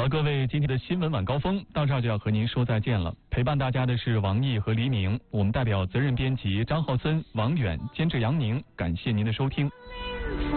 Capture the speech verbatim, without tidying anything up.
好，各位，今天的新闻晚高峰到这儿就要和您说再见了。陪伴大家的是王毅和黎明，我们代表责任编辑张浩森、王远、监制杨宁，感谢您的收听。